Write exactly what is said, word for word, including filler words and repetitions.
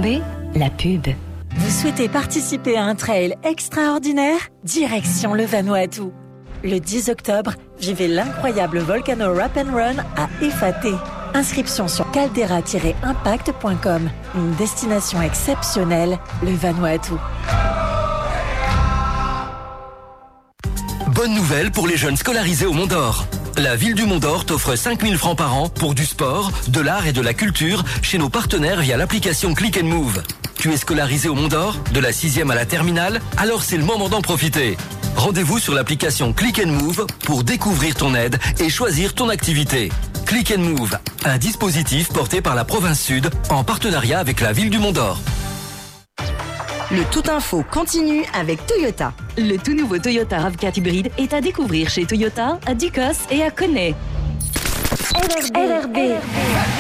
B, la pub. Vous souhaitez participer à un trail extraordinaire? Direction le Vanuatu. Le dix octobre, vivez l'incroyable Volcano Rap and Run à Efate. Inscription sur caldera tiret impact point com. Une destination exceptionnelle, le Vanuatu. Bonne nouvelle pour les jeunes scolarisés au Mont d'Or. La ville du Mont d'Or t'offre cinq mille francs par an pour du sport, de l'art et de la culture chez nos partenaires via l'application Click and Move. Tu es scolarisé au Mont d'Or, de la sixième à la terminale, alors c'est le moment d'en profiter. Rendez-vous sur l'application Click and Move pour découvrir ton aide et choisir ton activité. Click and Move, un dispositif porté par la province Sud en partenariat avec la ville du Mont d'Or. Le Tout Info continue avec Toyota. Le tout nouveau Toyota RAV quatre hybride est à découvrir chez Toyota, à Ducos et à Conet. L R B.